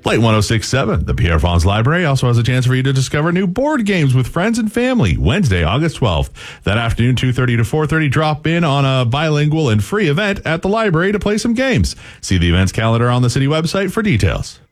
Light 106.7, the Pierre Fonds Library also has a chance for you to discover new board games with friends and family. Wednesday, August 12th. That afternoon, 2:30 to 4:30, drop in on a bilingual and free event at the library to play some games. See the events calendar on the city website for details.